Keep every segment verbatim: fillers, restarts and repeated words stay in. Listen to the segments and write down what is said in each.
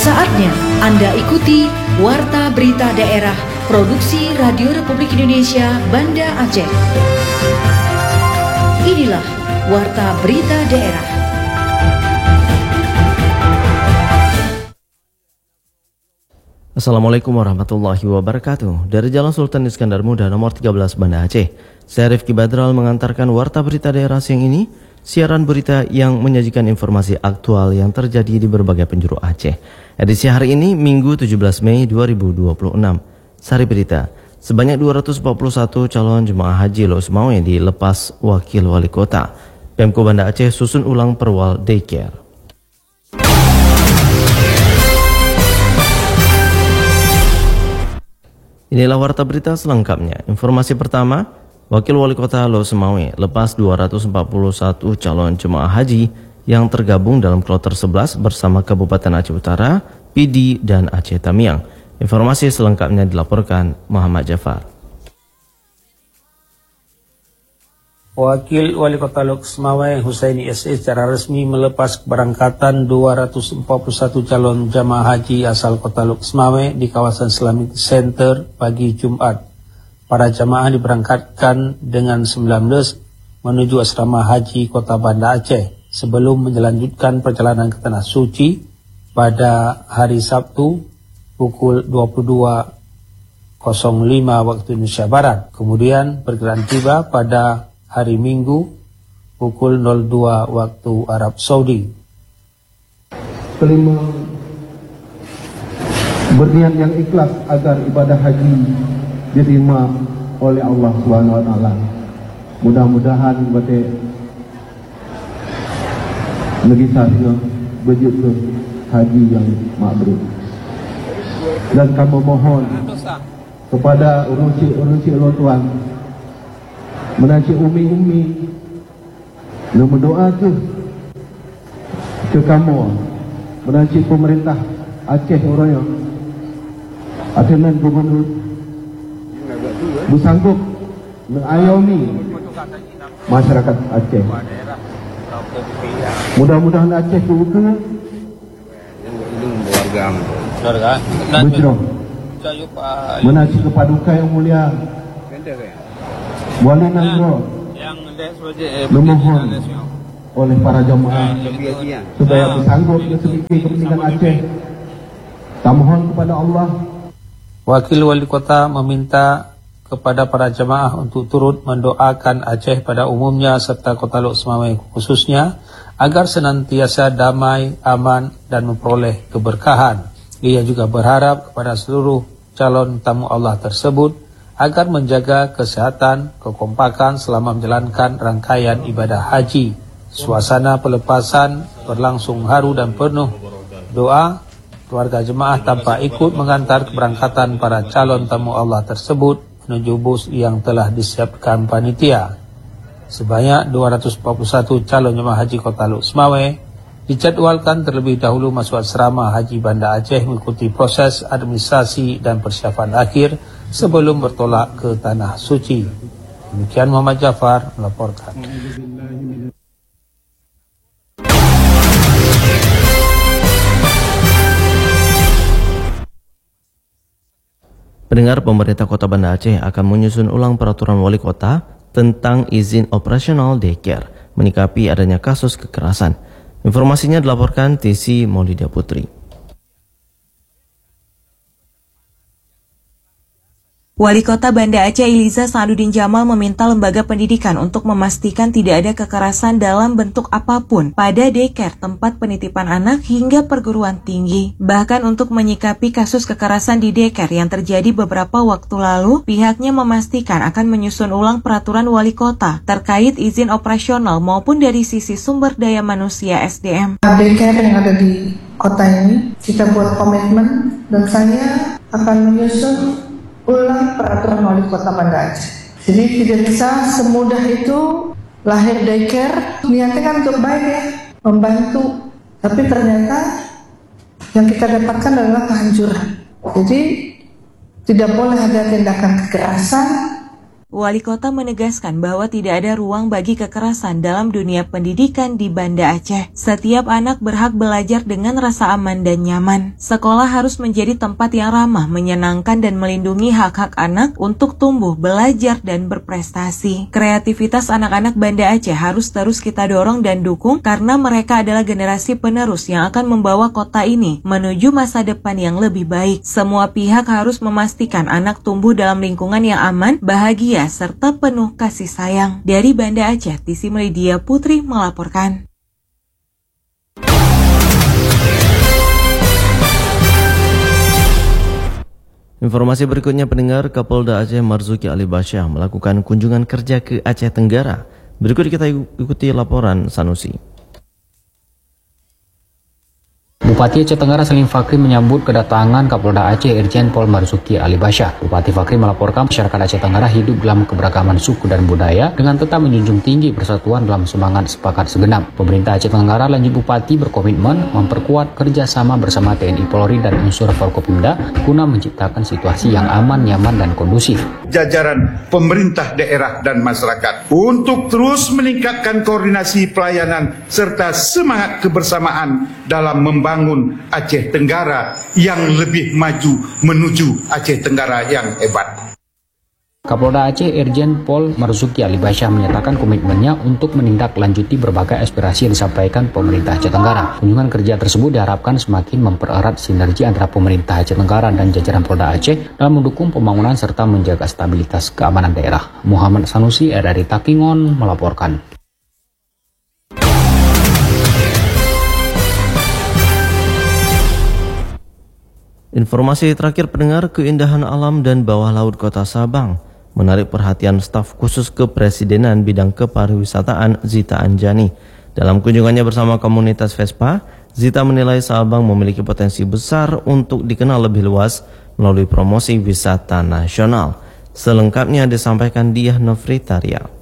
Saatnya Anda ikuti Warta Berita Daerah Produksi Radio Republik Indonesia Banda Aceh. Inilah Warta Berita Daerah. Assalamualaikum warahmatullahi wabarakatuh. Dari Jalan Sultan Iskandar Muda nomor tiga belas Banda Aceh, saya Rifki Badral mengantarkan Warta Berita Daerah siang ini, siaran berita yang menyajikan informasi aktual yang terjadi di berbagai penjuru Aceh. Edisi hari ini, Minggu tujuh belas Mei dua ribu dua puluh enam. Sari berita, sebanyak dua ratus empat puluh satu calon jemaah haji Los Mawe dilepas Wakil Wali Kota. Pemko Banda Aceh susun ulang perwal daycare. Inilah warta berita selengkapnya. Informasi pertama, Wakil Wali Kota Los Mawe lepas dua ratus empat puluh satu calon jemaah haji yang tergabung dalam kloter sebelas bersama Kabupaten Aceh Utara, P D, dan Aceh Tamiang. Informasi selengkapnya dilaporkan Muhammad Jafar. Wakil Wali Kota Los Mawe Husaini S E secara resmi melepas keberangkatan dua ratus empat puluh satu calon jamaah haji asal Kota Los Mawe di kawasan Islamic Center pagi Jumat. Para jamaah diberangkatkan dengan sembilan belas menuju asrama haji Kota Banda Aceh sebelum melanjutkan perjalanan ke Tanah Suci pada hari Sabtu pukul dua puluh dua nol lima waktu Indonesia Barat. Kemudian perkiraan tiba pada hari Minggu pukul nol dua waktu Arab Saudi. Kelima, berniat yang ikhlas agar ibadah haji diterima oleh Allah Subhanahu wa taala. Mudah-mudahan bade legislasinya berjudul haji yang mabrur. Dan kami mohon kepada urusi-urusi Allah Tuhan, menaci umi-umi, dan berdoa ke ke kamu, menaci pemerintah Aceh orangnya, Atenan Gubernur, bersanggup mengayomi masyarakat Aceh. Mudah-mudahan Aceh berbuka Bujroh menaci kepaduka yang mulia Wali Nangro memohon oleh para jamaah supaya bersanggup sedikit kepentingan Aceh. Kita mohon kepada Allah. Wakil Wali Kota meminta kepada para jamaah untuk turut mendoakan Aceh pada umumnya serta Kota Los Mawe khususnya agar senantiasa damai, aman dan memperoleh keberkahan. Ia juga berharap kepada seluruh calon tamu Allah tersebut agar menjaga kesehatan, kekompakan selama menjalankan rangkaian ibadah haji. Suasana pelepasan berlangsung haru dan penuh doa. Keluarga jemaah tanpa ikut mengantar keberangkatan para calon tamu Allah tersebut menuju bus yang telah disiapkan panitia. Sebanyak dua ratus empat puluh satu calon jemaah haji Kota Los Mawe dijadwalkan terlebih dahulu masuk asrama haji Banda Aceh mengikuti proses administrasi dan persiapan akhir sebelum bertolak ke Tanah Suci. Demikian Muhammad Jafar melaporkan. Pendengar, pemerintah Kota Banda Aceh akan menyusun ulang peraturan wali kota tentang izin operasional daycare menyikapi adanya kasus kekerasan. Informasinya dilaporkan Tisi Maulida Putri. Wali Kota Banda Aceh Iliza Sa'adudin Jamal meminta lembaga pendidikan untuk memastikan tidak ada kekerasan dalam bentuk apapun pada daycare, tempat penitipan anak hingga perguruan tinggi. Bahkan untuk menyikapi kasus kekerasan di daycare yang terjadi beberapa waktu lalu, pihaknya memastikan akan menyusun ulang peraturan wali kota terkait izin operasional maupun dari sisi sumber daya manusia S D M. Daycare yang ada di kota ini, kita buat komitmen dan saya akan menyusun ulang peraturan wali kota Banda Aceh. Jadi tidak bisa semudah itu lahir daycare, niatnya kan untuk baik ya, membantu. Tapi ternyata yang kita dapatkan adalah kehancuran. Jadi tidak boleh ada tindakan kekerasan Wali Kota menegaskan bahwa tidak ada ruang bagi kekerasan dalam dunia pendidikan di Banda Aceh. Setiap anak berhak belajar dengan rasa aman dan nyaman. Sekolah harus menjadi tempat yang ramah, menyenangkan, dan melindungi hak-hak anak untuk tumbuh, belajar, dan berprestasi. Kreativitas anak-anak Banda Aceh harus terus kita dorong dan dukung karena mereka adalah generasi penerus yang akan membawa kota ini menuju masa depan yang lebih baik. Semua pihak harus memastikan anak tumbuh dalam lingkungan yang aman, bahagia, serta penuh kasih sayang. Dari Banda Aceh, Tisi Melidia Putri melaporkan. Informasi berikutnya pendengar, Kapolda Aceh Marzuki Ali Basyah melakukan kunjungan kerja ke Aceh Tenggara. Berikut kita ikuti laporan Sanusi. Bupati Aceh Tenggara Salim Fakri menyambut kedatangan Kapolda Aceh Irjen Pol Marzuki Ali Basyah. Bupati Fakri melaporkan masyarakat Aceh Tenggara hidup dalam keberagaman suku dan budaya dengan tetap menjunjung tinggi persatuan dalam semangat sepakat segenap. Pemerintah Aceh Tenggara, lanjut Bupati, berkomitmen memperkuat kerjasama bersama T N I Polri dan unsur Forkopimda guna menciptakan situasi yang aman, nyaman, dan kondusif. Jajaran pemerintah daerah dan masyarakat untuk terus meningkatkan koordinasi pelayanan serta semangat kebersamaan dalam membangun Aceh Tenggara yang lebih maju menuju Aceh Tenggara yang hebat. Kapolda Aceh Irjen Pol Marzuki Ali Basyah menyatakan komitmennya untuk menindaklanjuti berbagai aspirasi yang disampaikan pemerintah Aceh Tenggara. Kunjungan kerja tersebut diharapkan semakin mempererat sinergi antara pemerintah Aceh Tenggara dan jajaran Polda Aceh dalam mendukung pembangunan serta menjaga stabilitas keamanan daerah. Muhammad Sanusi, R R I Takingon melaporkan. Informasi terakhir pendengar, keindahan alam dan bawah laut Kota Sabang menarik perhatian staf khusus Kepresidenan bidang kepariwisataan Zita Anjani. Dalam kunjungannya bersama komunitas Vespa, Zita menilai Sabang memiliki potensi besar untuk dikenal lebih luas melalui promosi wisata nasional. Selengkapnya disampaikan Diah Nofritaria.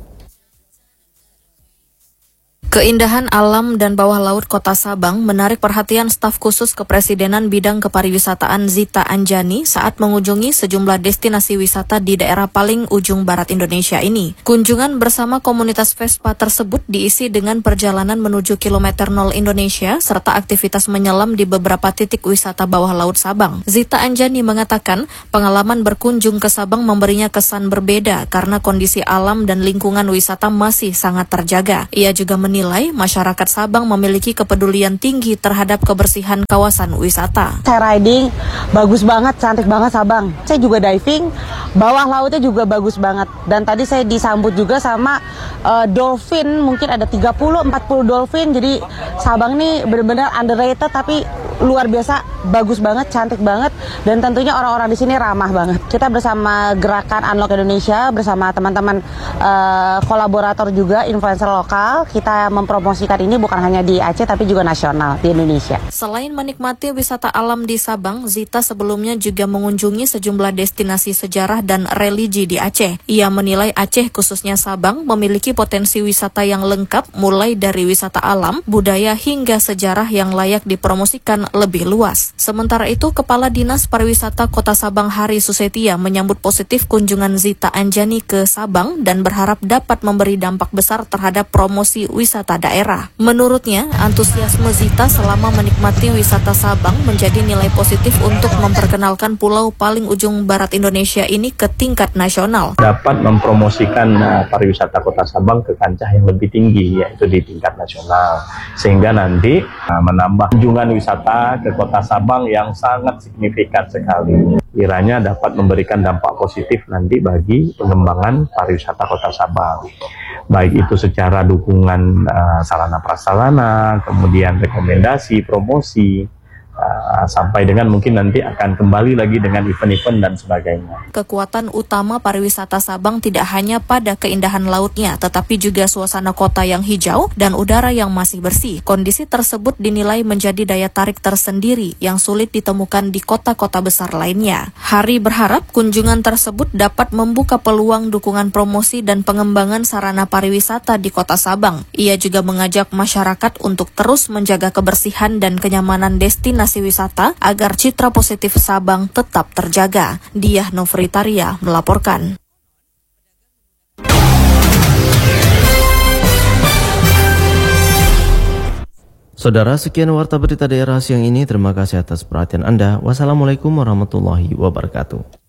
Keindahan alam dan bawah laut Kota Sabang menarik perhatian staf khusus Kepresidenan bidang kepariwisataan Zita Anjani saat mengunjungi sejumlah destinasi wisata di daerah paling ujung barat Indonesia ini. Kunjungan bersama komunitas Vespa tersebut diisi dengan perjalanan menuju kilometer nol Indonesia serta aktivitas menyelam di beberapa titik wisata bawah laut Sabang. Zita Anjani mengatakan pengalaman berkunjung ke Sabang memberinya kesan berbeda karena kondisi alam dan lingkungan wisata masih sangat terjaga. Ia juga menilai Nilai masyarakat Sabang memiliki kepedulian tinggi terhadap kebersihan kawasan wisata. Saya riding, bagus banget, cantik banget Sabang. Saya juga diving, bawah lautnya juga bagus banget. Dan tadi saya disambut juga sama uh, dolphin, mungkin ada tiga puluh sampai empat puluh dolphin. Jadi Sabang ini benar-benar underrated tapi luar biasa, bagus banget, cantik banget. Dan tentunya orang-orang di sini ramah banget. Kita bersama Gerakan Unlock Indonesia, bersama teman-teman uh, kolaborator juga, influencer lokal, kita mempromosikan ini bukan hanya di Aceh tapi juga nasional di Indonesia. Selain menikmati wisata alam di Sabang, Zita sebelumnya juga mengunjungi sejumlah destinasi sejarah dan religi di Aceh. Ia menilai Aceh khususnya Sabang memiliki potensi wisata yang lengkap mulai dari wisata alam, budaya hingga sejarah yang layak dipromosikan lebih luas. Sementara itu, Kepala Dinas Pariwisata Kota Sabang Hari Susetia menyambut positif kunjungan Zita Anjani ke Sabang dan berharap dapat memberi dampak besar terhadap promosi wisata daerah. Menurutnya, antusiasme Zita selama menikmati wisata Sabang menjadi nilai positif untuk memperkenalkan pulau paling ujung barat Indonesia ini ke tingkat nasional. Dapat mempromosikan uh, pariwisata Kota Sabang ke kancah yang lebih tinggi, yaitu di tingkat nasional. Sehingga nanti uh, menambah kunjungan wisata ke Kota Sabang yang sangat signifikan sekali. Kiranya dapat memberikan dampak positif nanti bagi pengembangan pariwisata Kota Sabang. Baik itu secara dukungan uh, sarana prasarana, kemudian rekomendasi, promosi, uh, sampai dengan mungkin nanti akan kembali lagi dengan event-event dan sebagainya. Kekuatan utama pariwisata Sabang tidak hanya pada keindahan lautnya, tetapi juga suasana kota yang hijau dan udara yang masih bersih. Kondisi tersebut dinilai menjadi daya tarik tersendiri yang sulit ditemukan di kota-kota besar lainnya. Hari berharap kunjungan tersebut dapat membuka peluang dukungan promosi dan pengembangan sarana pariwisata di Kota Sabang. Ia juga mengajak masyarakat untuk terus menjaga kebersihan dan kenyamanan destinasi wisata agar citra positif Sabang tetap terjaga. Diah Nofritaria melaporkan. Saudara, sekian warta berita daerah siang ini. Terima kasih atas perhatian Anda. Wassalamualaikum warahmatullahi wabarakatuh.